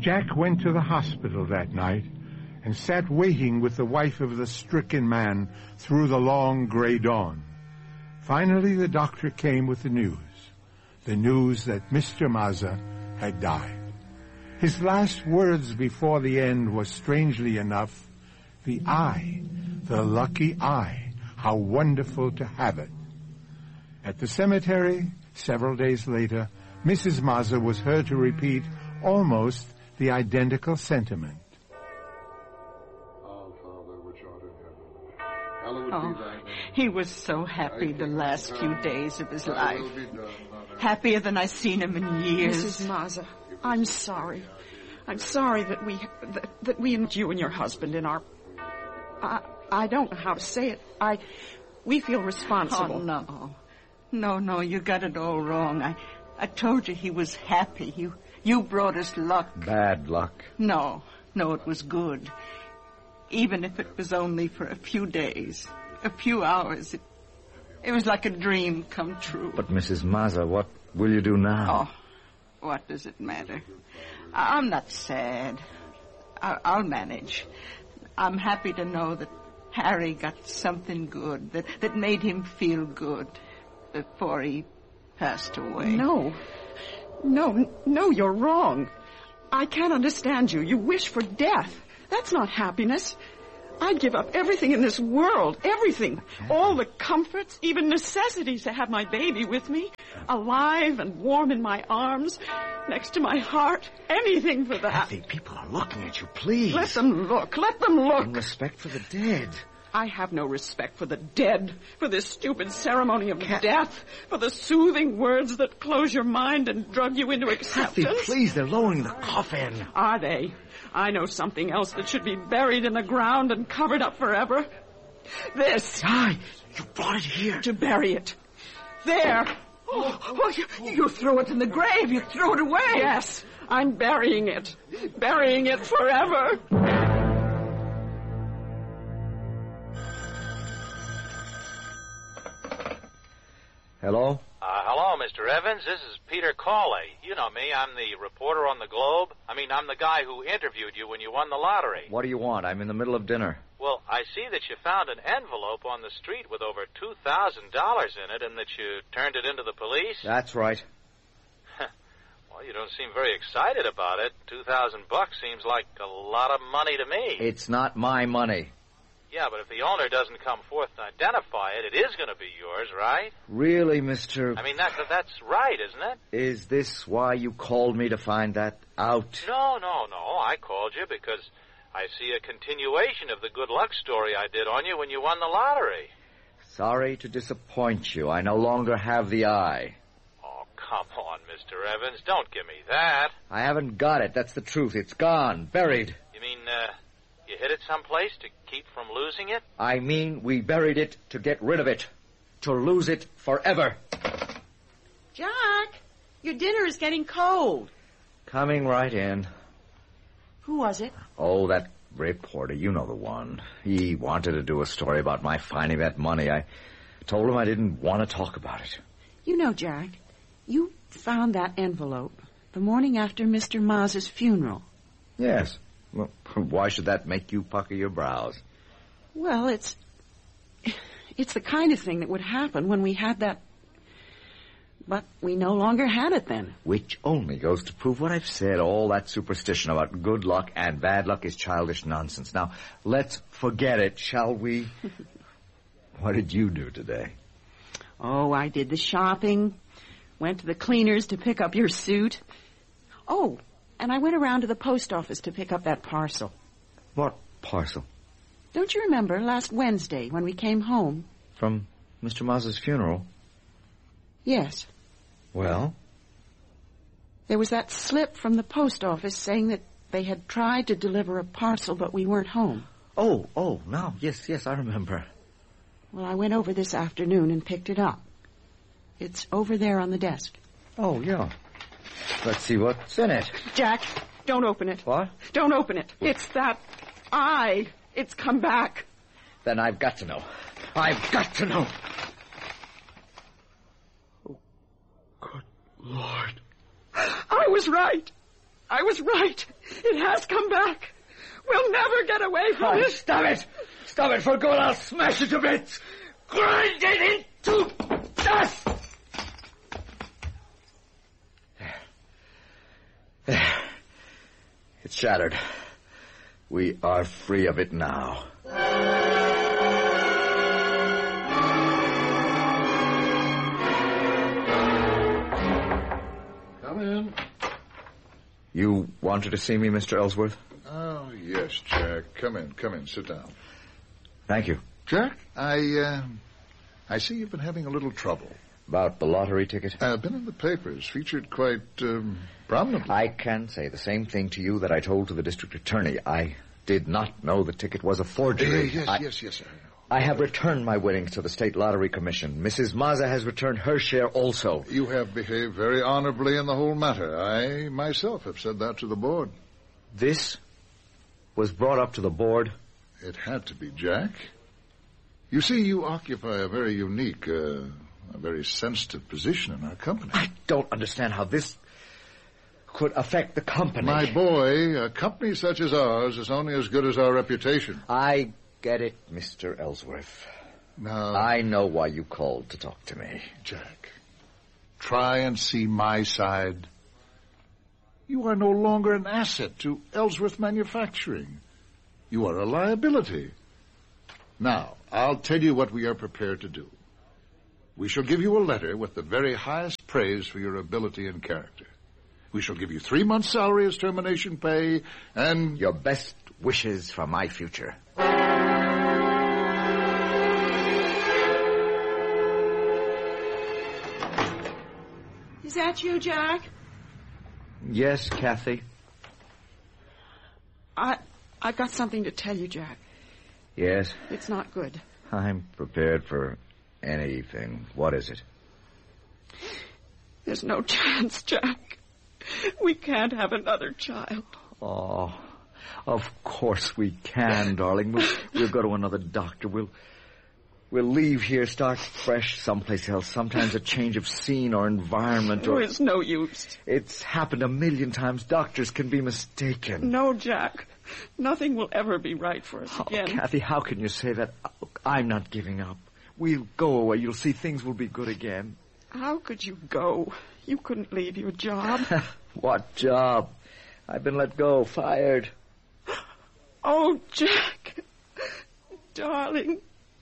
Jack went to the hospital that night and sat waiting with the wife of the stricken man through the long gray dawn. Finally, the doctor came with the news that Mr. Mazza had died. His last words before the end was, strangely enough, the eye, the lucky eye, how wonderful to have it. At the cemetery, several days later, Mrs. Mazza was heard to repeat almost the identical sentiment. Our Father, which art in heaven, hallowed be thy name. He was so happy the last few days of his life. Happier than I've seen him in years. Mrs. Mazza, I'm sorry. I'm sorry that we and you and your husband in our... I don't know how to say it. We feel responsible. Oh, no, you got it all wrong. I told you he was happy. You brought us luck. Bad luck. No, it was good. Even if it was only for a few days, a few hours, it was like a dream come true. But, Mrs. Mazza, what will you do now? Oh, what does it matter? I'm not sad. I'll manage. I'm happy to know that Harry got something good, that made him feel good before he passed away. No, you're wrong. I can't understand you. You wish for death. That's not happiness. I'd give up everything in this world, everything. All the comforts, even necessities to have my baby with me, alive and warm in my arms, next to my heart. Anything for that. Kathy, people are looking at you, please. Let them look. In respect for the dead. I have no respect for the dead, for this stupid ceremony of death, for the soothing words that close your mind and drug you into acceptance. Kathy, please, they're lowering the coffin. Are they? I know something else that should be buried in the ground and covered up forever. This. Aye, you brought it here. To bury it. There. Oh, you threw it in the grave. You threw it away. Yes, I'm burying it. Burying it forever. Hello? Hello, Mr. Evans. This is Peter Cawley. You know me. I'm the reporter on the Globe. I'm the guy who interviewed you when you won the lottery. What do you want? I'm in the middle of dinner. Well, I see that you found an envelope on the street with over $2,000 in it and that you turned it into the police. That's right. Well, you don't seem very excited about it. $2,000 seems like a lot of money to me. It's not my money. Yeah, but if the owner doesn't come forth to identify it, it is going to be yours, right? Really, Mr... That's right, isn't it? Is this why you called me to find that out? No. I called you because I see a continuation of the good luck story I did on you when you won the lottery. Sorry to disappoint you. I no longer have the eye. Oh, come on, Mr. Evans. Don't give me that. I haven't got it. That's the truth. It's gone. Buried. You mean, you hid it someplace to keep from losing it? I mean, we buried it to get rid of it. To lose it forever. Jack, your dinner is getting cold. Coming right in. Who was it? Oh, that reporter. You know the one. He wanted to do a story about my finding that money. I told him I didn't want to talk about it. You know, Jack, you found that envelope the morning after Mr. Mazza's funeral. Yes. Well, why should that make you pucker your brows? Well, it's the kind of thing that would happen when we had that... But we no longer had it then. Which only goes to prove what I've said. All that superstition about good luck and bad luck is childish nonsense. Now, let's forget it, shall we? What did you do today? Oh, I did the shopping. Went to the cleaners to pick up your suit. Oh, and I went around to the post office to pick up that parcel. What parcel? Don't you remember last Wednesday when we came home? From Mr. Mazza's funeral? Yes. Well? There was that slip from the post office saying that they had tried to deliver a parcel, but we weren't home. Oh, no. Yes, I remember. Well, I went over this afternoon and picked it up. It's over there on the desk. Oh, yeah. Let's see what's in it. Jack, don't open it. What? Don't open it. It's that eye. It's come back. Then I've got to know. I've got to know. Oh, good Lord. I was right. I was right. It has come back. We'll never get away from it. Stop it! Stop it for good. I'll smash it to bits. Grind it into dust! There. It's shattered. We are free of it now. Come in. You wanted to see me, Mr. Ellsworth? Oh, yes, Jack. Come in. Sit down. Thank you. Jack, I see you've been having a little trouble. About the lottery ticket? Been in the papers, featured quite prominently. I can say the same thing to you that I told to the district attorney. I did not know the ticket was a forgery. Yes, sir. I have returned my winnings to the State Lottery Commission. Mrs. Mazza has returned her share also. You have behaved very honorably in the whole matter. I myself have said that to the board. This was brought up to the board? It had to be, Jack. You see, you occupy a very unique, a very sensitive position in our company. I don't understand how this could affect the company. My boy, a company such as ours is only as good as our reputation. I get it, Mr. Ellsworth. Now, I know why you called to talk to me. Jack, try and see my side. You are no longer an asset to Ellsworth Manufacturing. You are a liability. Now, I'll tell you what we are prepared to do. We shall give you a letter with the very highest praise for your ability and character. We shall give you 3 months' salary as termination pay, and your best wishes for my future. Is that you, Jack? Yes, Kathy. I've got something to tell you, Jack. Yes? It's not good. I'm prepared for anything. What is it? There's no chance, Jack. We can't have another child. Oh, of course we can, darling. We'll go to another doctor. We'll leave here, start fresh someplace else. Sometimes a change of scene or environment or... It's no use. It's happened 1,000,000 times. Doctors can be mistaken. No, Jack. Nothing will ever be right for us again. Kathy, how can you say that? Look, I'm not giving up. We'll go away. You'll see things will be good again. How could you go? You couldn't leave your job. What job? I've been let go, fired. Oh, Jack. Darling.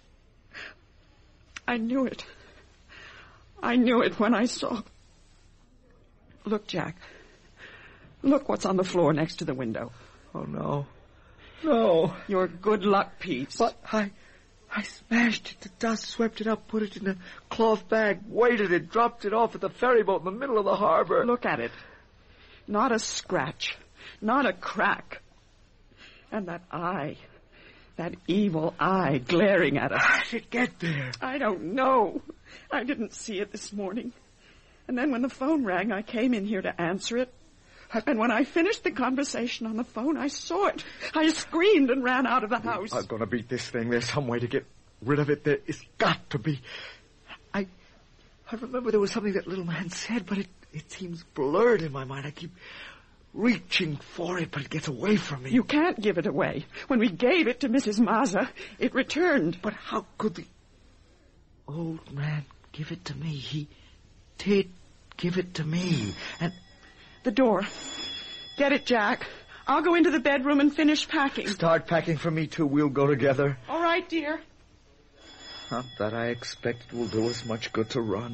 I knew it. I knew it when I saw... Look, Jack. Look what's on the floor next to the window. Oh, no. No. Your good luck piece. But I smashed it to dust, swept it up, put it in a cloth bag, weighted it, dropped it off at the ferry boat in the middle of the harbor. Look at it. Not a scratch. Not a crack. And that eye. That evil eye glaring at us. How did it get there? I don't know. I didn't see it this morning. And then when the phone rang, I came in here to answer it. And when I finished the conversation on the phone, I saw it. I screamed and ran out of the house. I'm going to beat this thing. There's some way to get rid of it. It's got to be. I remember there was something that little man said, but it seems blurred in my mind. I keep reaching for it, but it gets away from me. You can't give it away. When we gave it to Mrs. Mazza, it returned. But how could the old man give it to me? He did give it to me. And the door. Get it, Jack. I'll go into the bedroom and finish packing. Start packing for me, too. We'll go together. All right, dear. Not that I expect it will do us much good to run.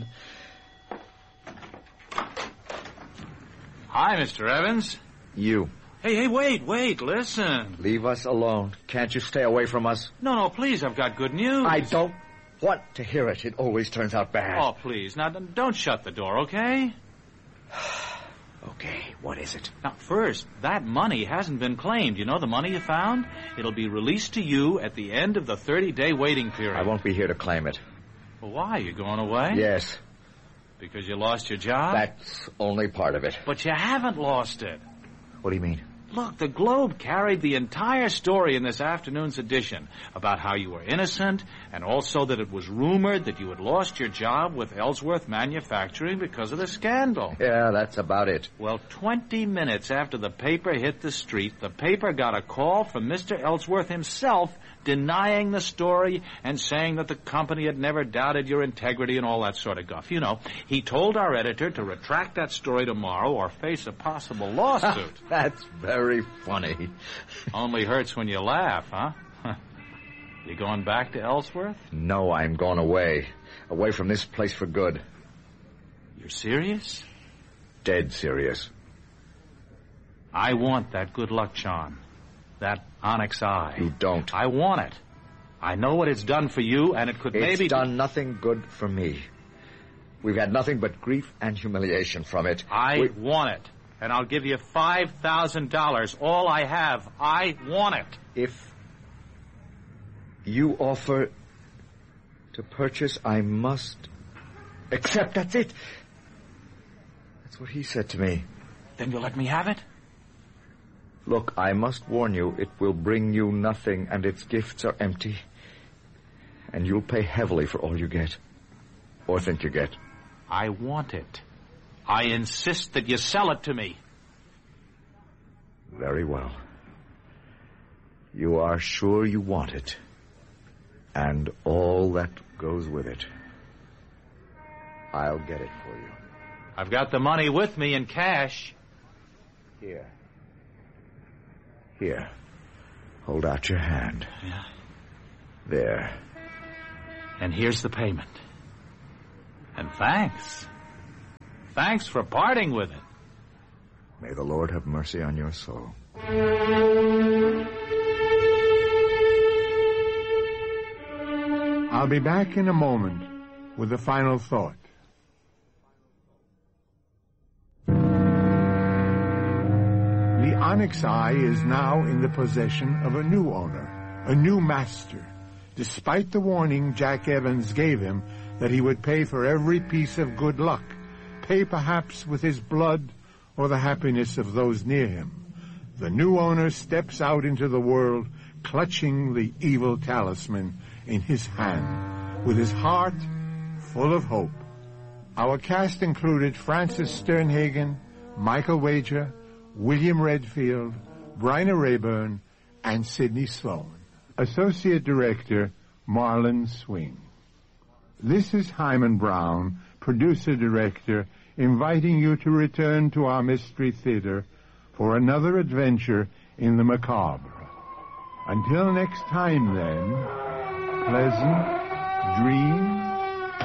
Hi, Mr. Evans. You. Hey, wait, listen. Leave us alone. Can't you stay away from us? No, please, I've got good news. I don't want to hear it. It always turns out bad. Oh, please. Now, don't shut the door, okay? Okay, what is it? Now, first, that money hasn't been claimed. You know the money you found? It'll be released to you at the end of the 30-day waiting period. I won't be here to claim it. Well, why? You going away? Yes. Because you lost your job? That's only part of it. But you haven't lost it. What do you mean? Look, the Globe carried the entire story in this afternoon's edition about how you were innocent and also that it was rumored that you had lost your job with Ellsworth Manufacturing because of the scandal. Yeah, that's about it. Well, 20 minutes after the paper hit the street, the paper got a call from Mr. Ellsworth himself denying the story and saying that the company had never doubted your integrity and all that sort of guff. You know, he told our editor to retract that story tomorrow or face a possible lawsuit. That's very funny. Only hurts when you laugh, huh? You going back to Ellsworth? No, I'm going away. Away from this place for good. You're serious? Dead serious. I want that good luck charm. That Onyx Eye. You don't. I want it. I know what it's done for you, and it could maybe... It's done nothing good for me. We've had nothing but grief and humiliation from it. I want it. And I'll give you $5,000. All I have. I want it. If you offer to purchase, I must accept. That's it. That's what he said to me. Then you'll let me have it? Look, I must warn you, it will bring you nothing, and its gifts are empty. And you'll pay heavily for all you get. Or think you get. I want it. I insist that you sell it to me. Very well. You are sure you want it. And all that goes with it. I'll get it for you. I've got the money with me in cash. Here. Here. Hold out your hand. Yeah. There. And here's the payment. And thanks. Thanks for parting with it. May the Lord have mercy on your soul. I'll be back in a moment with a final thought. The Onyx Eye is now in the possession of a new owner, a new master, despite the warning Jack Evans gave him that he would pay for every piece of good luck, pay perhaps with his blood or the happiness of those near him. The new owner steps out into the world, clutching the evil talisman in his hand, with his heart full of hope. Our cast included Francis Sternhagen, Michael Wager, William Redfield, Bryna Rayburn, and Sidney Sloan. Associate Director, Marlon Swing. This is Hyman Brown, Producer-Director, inviting you to return to our Mystery Theater for another adventure in the macabre. Until next time, then, pleasant dreams